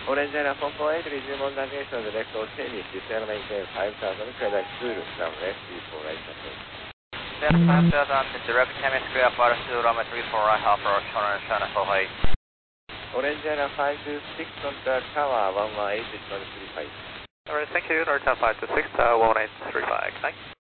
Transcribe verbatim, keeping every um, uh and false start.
Orange Airline four four eight, resume on navigation of the left O ten, Sierra maintain five thousand, clear two, down left, three four right, Then five thousand, direct Times Square, far to runway three four right, half approach, China, China, four eight. Orange Airline five two six, contact tower one one eight, three five. Alright, thank you, Northern five two six, uh, one eight three five, thanks.